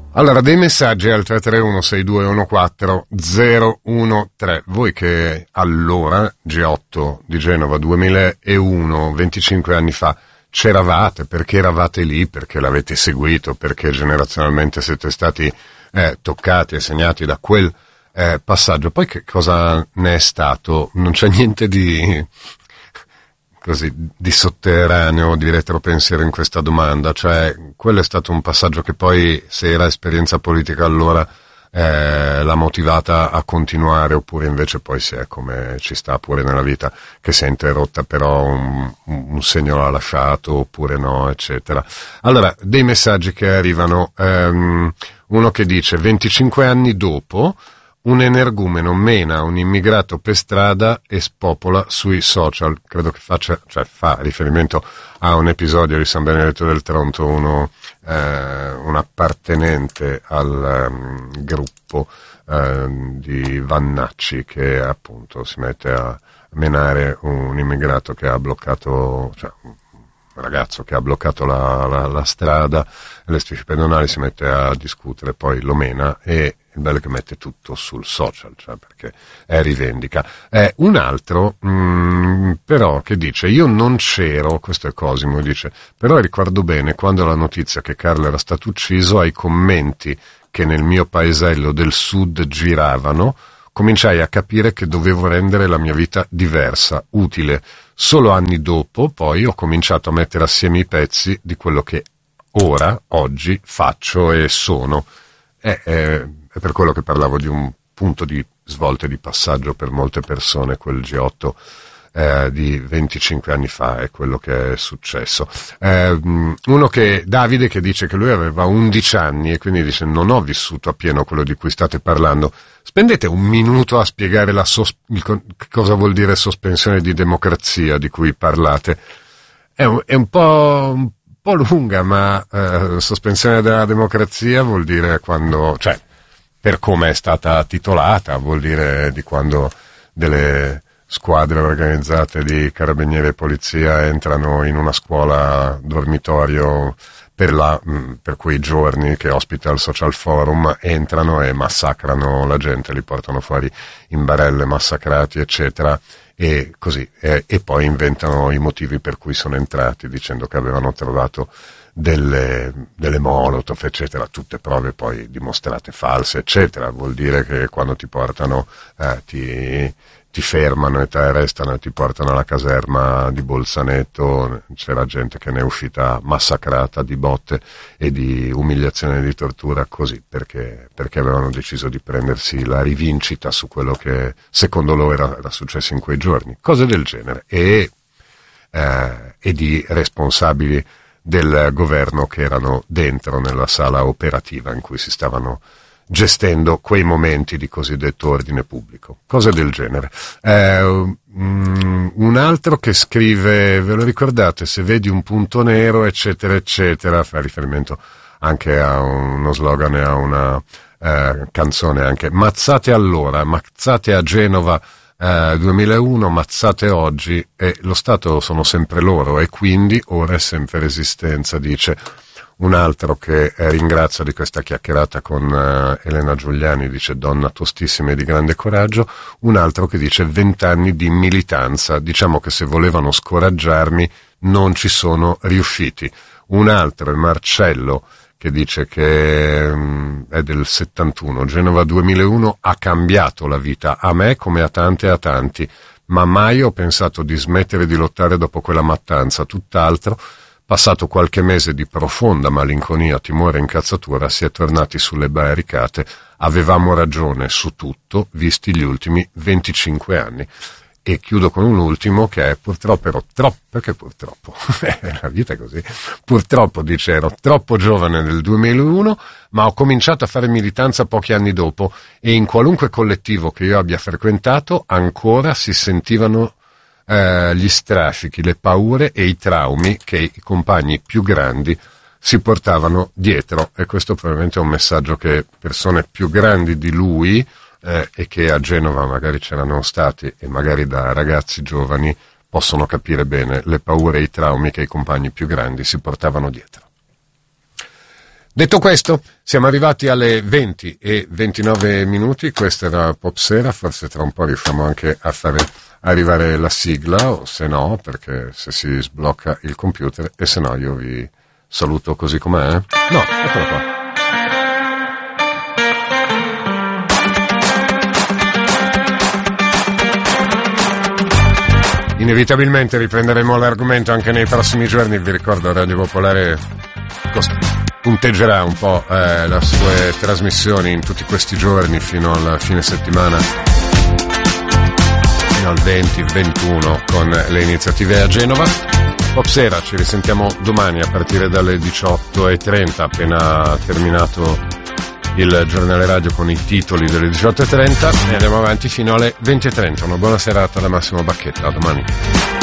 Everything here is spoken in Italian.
Allora, dei messaggi al 331-6214-013. Voi che allora, G8 di Genova 2001, 25 anni fa, c'eravate, perché eravate lì, perché l'avete seguito, perché generazionalmente siete stati toccati e segnati da quel passaggio. Poi che cosa ne è stato? Non c'è niente di sotterraneo, di retropensiero in questa domanda, cioè quello è stato un passaggio che poi, se era esperienza politica allora, l'ha motivata a continuare, oppure invece poi si è, come ci sta pure nella vita, che si è interrotta, però un segno l'ha lasciato oppure no, eccetera. Allora, dei messaggi che arrivano, uno che dice: 25 anni dopo un energumeno mena un immigrato per strada e spopola sui social. Credo che fa riferimento a un episodio di San Benedetto del Tronto, un appartenente al gruppo di Vannacci, che appunto si mette a menare un immigrato che ha bloccato, cioè un ragazzo che ha bloccato la strada, e le strisce pedonali, si mette a discutere, poi lo mena, e il bello è che mette tutto sul social, cioè perché rivendica. Un altro però che dice: io non c'ero, questo è Cosimo, dice, però ricordo bene quando la notizia che Carlo era stato ucciso, ai commenti che nel mio paesello del sud giravano, cominciai a capire che dovevo rendere la mia vita diversa, utile. Solo anni dopo poi ho cominciato a mettere assieme i pezzi di quello che oggi faccio e sono. È per quello che parlavo di un punto di svolta e di passaggio per molte persone, quel G8 di 25 anni fa, è quello che è successo. Davide, che dice che lui aveva 11 anni e quindi dice: non ho vissuto appieno quello di cui state parlando. Spendete un minuto a spiegare cosa vuol dire sospensione di democrazia di cui parlate. È un po' lunga, ma sospensione della democrazia vuol dire quando, cioè, per come è stata titolata, vuol dire di quando delle squadre organizzate di carabinieri e polizia entrano in una scuola dormitorio per quei giorni che ospita il Social Forum, entrano e massacrano la gente, li portano fuori in barelle massacrati, eccetera, e così, e poi inventano i motivi per cui sono entrati, dicendo che avevano trovato delle molotov, eccetera, tutte prove poi dimostrate false, eccetera. Vuol dire che quando ti portano, ti fermano e ti arrestano e ti portano alla caserma di Bolzaneto, c'era gente che ne è uscita massacrata di botte e di umiliazione e di tortura, così, perché avevano deciso di prendersi la rivincita su quello che secondo loro era successo in quei giorni, cose del genere, e di responsabili del governo che erano dentro nella sala operativa in cui si stavano gestendo quei momenti di cosiddetto ordine pubblico, cose del genere. Un altro che scrive: ve lo ricordate, se vedi un punto nero, eccetera, eccetera, fa riferimento anche a uno slogan e a una canzone anche. Mazzate allora, mazzate a Genova 2001, mazzate oggi, e lo Stato sono sempre loro, e quindi ora è sempre Resistenza, dice. Un altro che ringrazia di questa chiacchierata con Elena Giuliani, dice: donna tostissima e di grande coraggio. Un altro che dice: 20 anni di militanza, diciamo che se volevano scoraggiarmi non ci sono riusciti. Un altro è Marcello, che dice che è del 71, Genova 2001 ha cambiato la vita a me come a tante e a tanti, ma mai ho pensato di smettere di lottare dopo quella mattanza, tutt'altro. Passato qualche mese di profonda malinconia, timore e incazzatura, si è tornati sulle barricate. Avevamo ragione su tutto, visti gli ultimi 25 anni. E chiudo con un ultimo che è: purtroppo perché purtroppo? La vita è così. Purtroppo, dice, ero troppo giovane nel 2001, ma ho cominciato a fare militanza pochi anni dopo, e in qualunque collettivo che io abbia frequentato ancora si sentivano gli strascichi, le paure e i traumi che i compagni più grandi si portavano dietro. E questo probabilmente è un messaggio che persone più grandi di lui e che a Genova magari c'erano stati, e magari da ragazzi giovani, possono capire bene le paure e i traumi che i compagni più grandi si portavano dietro. Detto questo, siamo arrivati alle 20:29. Questa era Popsera, forse tra un po' riusciamo anche a fare arrivare la sigla, o se no, perché se si sblocca il computer, e se no io vi saluto così com'è. No, eccolo qua. Inevitabilmente riprenderemo l'argomento anche nei prossimi giorni. Vi ricordo, Radio Popolare punteggerà un po' le sue trasmissioni in tutti questi giorni fino al fine settimana, fino al 20-21, con le iniziative a Genova. Popsera, ci risentiamo domani a partire dalle 18:30, appena terminato il giornale radio con i titoli delle 18:30, e andiamo avanti fino alle 20:30. Una buona serata da Massimo Bacchetta, a domani.